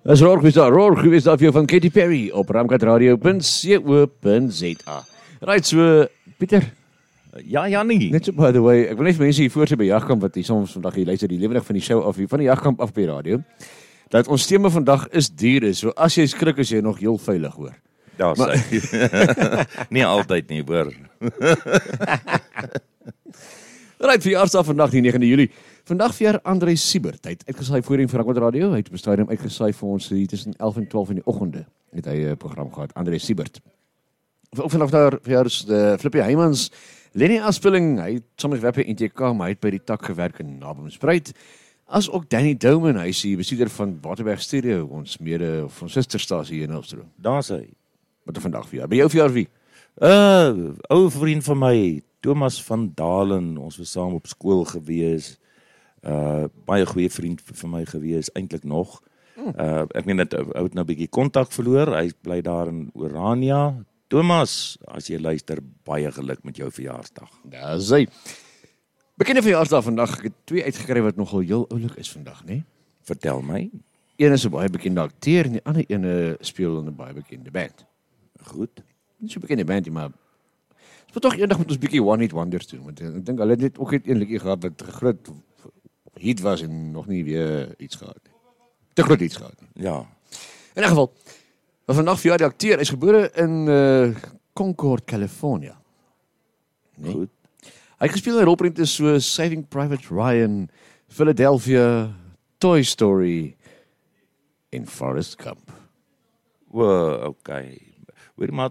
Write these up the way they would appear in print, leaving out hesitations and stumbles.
Dis Roorg is daar vir jou van Katy Perry op ramkatradio.co.za. Right, so Pieter. Ja, Jannie. Net so by the way, ek wil net mense hier voor sy by Jagkamp wat hier soms vandag hier luister die lewendig van die show af hier van die Jagkamp af by radio. Dat ons tema vandag is diere. So as jy skrik is jy nog heel veilig, hoor. Ja, maar nie altyd nie, hoor. Right, verjaarsdag vandag die 9de Julie. Vandag vir André Siebert. Hy het uitgesaai voorheen vir Ramkat Radio. Hy het op 'n stadium uitgesaai vir ons hier tussen 11 en 12 in die oggende. Het hy 'n program gehad, André Siebert. Ook vanaf daar verjaars de Flippie Heymans, Lenny Aspilling, hy het soms werk by NTK, maar hy het by die tak gewerk in Naboomspruit. As ook Danny Douman, hy is die bestuurder van Waterberg Studio, ons mede of ons susterstasie hier in Helfstroom. Daar's hy. Wat 'n vandag vir jou. By jou verjaar wie? Ou vriend van my, Thomas van Dalen, ons was saam op skool gewees. Baie goeie vriend vir my gewees, eintlik nog. Ek meen dat ou het nou 'n bietjie kontak verloor. Hy bly daar in Orania. Thomas, as jy luister, baie geluk met jou verjaarsdag. Dis hy. Bekende verjaarsdag vandag. Ek het 2 uitgekry wat nogal heel oulik is vandag, né? Vertel my. Een is 'n baie bekende akteur en die ander een speel in 'n baie bekende band. Goed. Nie so bekende band nie, maar ons moet tog eendag met ons bietjie One Hit Wonders doen, want ek dink hulle het net ook net een liedjie gehad wat groot hit was en nog nie weer iets gehad nie. Te groot iets gehad nie. Ja. In 'n geval, maar vandag vir die akteur is gebore in Concord, California. Nee? Goed. Hy het gespeel in rolprente so Saving Private Ryan, Philadelphia, Toy Story en Forrest Gump. Wow, okay. Hoor maar,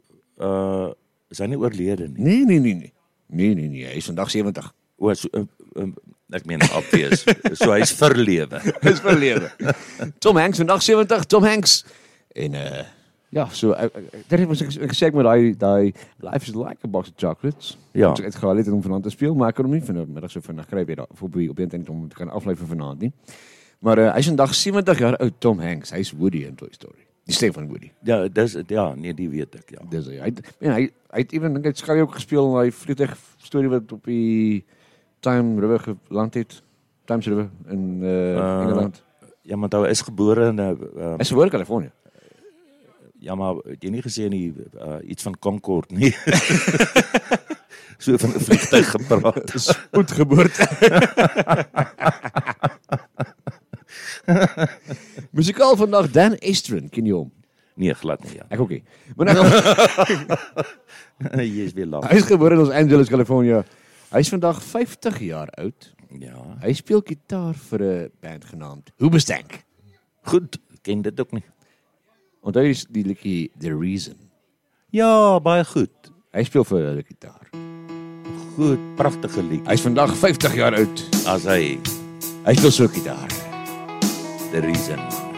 is hy nie oorlede nie? Nee, hy is vandag 70. O, so, ek meen obvious. So hy's verlewe. Is verlewe. Tom Hanks vandag 70, Tom Hanks. En ja, so dit was ek sê ek met daai Life is like a box of chocolates. Ja. Ek het gehaal het om vanaand te speel, maar ek kon hom nie vanmiddag so vinnig kry weer op internet om te kan aflei vir vanaand nie. Maar hy is vandag 70 jaar oud, Tom Hanks. Hy's Woody in Toy Story. Die stem van Woody. Ja, nee, die weet ek, ja. Dis hy het even dink ek skou ook gespeel in daai vliegtuig storie wat op die Time River geland het. Thames River in Engeland. Ja, maar hy is gebore in Hy is gebore in Californië. Ja, maar het jy nie gesê nie iets van Concord nie. So van 'n vliegtuig gepraat. Spoedgeboorte. Musikaal vandag Dan Estrin, ken jy hom? Nee, glad nie, ja. Ek ook nie. Maar nou, Jy is weer laat. hy is gebore in Los Angeles, California. Hy is vandag 50 jaar oud. Ja. Hy speel gitaar vir 'n band genaamd Hoobastank. Goed, ken dit ook nie. Onthou jy die liedjie The Reason? Ja, baie goed. Hy speel vir hulle gitaar. Goed, pragtige lied. Hy is vandag 50 jaar oud. As hy Hy speel so gitaar. The Reason.